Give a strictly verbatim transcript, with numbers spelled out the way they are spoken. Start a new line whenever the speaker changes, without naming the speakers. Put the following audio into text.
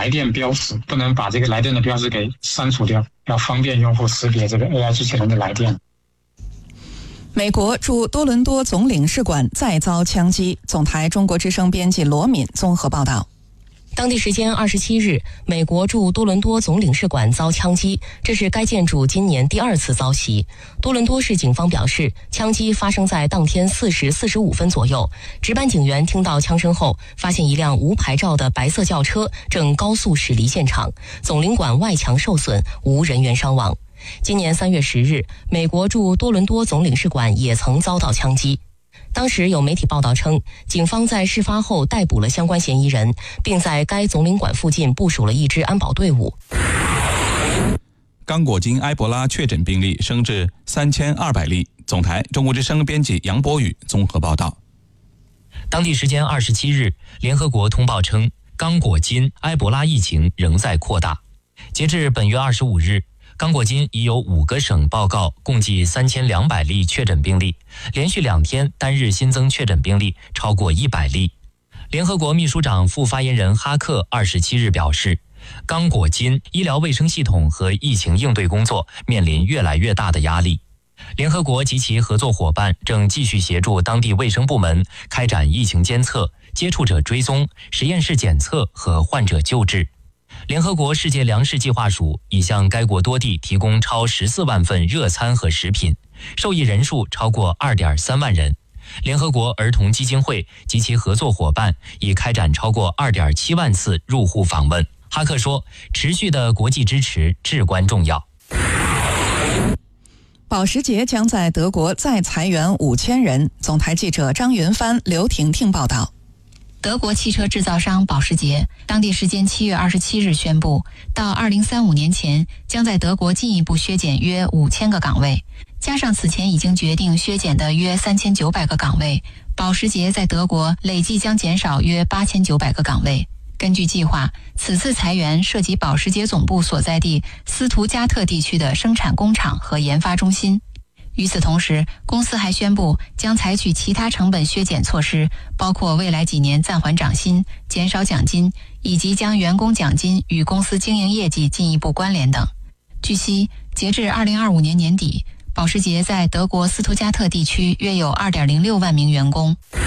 来电标识，不能把这个来电的标识给删除掉，要方便用户识别这个 A I 机器人的来电。
美国驻多伦多总领事馆再遭枪击，总台中国之声编辑罗敏综合报道。
当地时间二十七日，美国驻多伦多总领事馆遭枪击，这是该建筑今年第二次遭袭。多伦多市警方表示，枪击发生在当天四时四十五分左右。值班警员听到枪声后，发现一辆无牌照的白色轿车正高速驶离现场，总领馆外墙受损，无人员伤亡。今年三月十日，美国驻多伦多总领事馆也曾遭到枪击。当时有媒体报道称，警方在事发后逮捕了相关嫌疑人，并在该总领馆附近部署了一支安保队伍。
刚果金埃博拉确诊病例升至三千二百例。总台中国之声编辑杨博宇综合报道。
当地时间二十七日，联合国通报称，刚果金埃博拉疫情仍在扩大。截至本月二十五日，刚果金已有五个省报告共计三千两百例确诊病例，连续两天单日新增确诊病例超过一百例。联合国秘书长副发言人哈克二十七日表示，刚果金医疗卫生系统和疫情应对工作面临越来越大的压力。联合国及其合作伙伴正继续协助当地卫生部门开展疫情监测、接触者追踪、实验室检测和患者救治。联合国世界粮食计划署已向该国多地提供超十四万份热餐和食品，受益人数超过二点三万人。联合国儿童基金会及其合作伙伴已开展超过二点七万次入户访问。哈克说，持续的国际支持至关重要。
保时捷将在德国再裁员五千人。总台记者张云帆、刘婷婷报道。
德国汽车制造商保时捷当地时间七月二十七日宣布，到二零三五年前将在德国进一步削减约五千个岗位，加上此前已经决定削减的约三千九百个岗位，保时捷在德国累计将减少约八千九百个岗位。根据计划，此次裁员涉及保时捷总部所在地斯图加特地区的生产工厂和研发中心。与此同时，公司还宣布将采取其他成本削减措施，包括未来几年暂缓涨薪、减少奖金，以及将员工奖金与公司经营业绩进一步关联等。据悉，截至二零二五年年底，保时捷在德国斯图加特地区约有 二点零六万名员工。